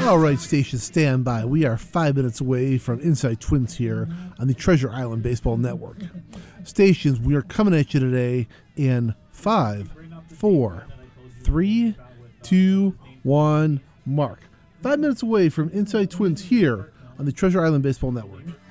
All right, station, stand by. We are 5 minutes away from Inside Twins here on the Treasure Island Baseball Network. Stations, we are coming at you today in 5, 4, 3, 2, 1, mark. 5 minutes away from Inside Twins here on the Treasure Island Baseball Network.